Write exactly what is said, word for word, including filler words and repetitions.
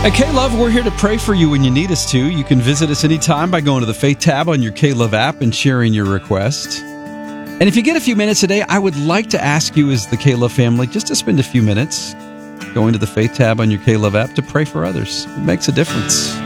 At K-Love, we're here to pray for you when you need us to. You can visit us anytime by going to the Faith tab on your K-Love app and sharing your request. And if you get a few minutes today, I would like to ask you as the K-Love family just to spend a few minutes going to the Faith tab on your K-Love app to pray for others. It makes a difference.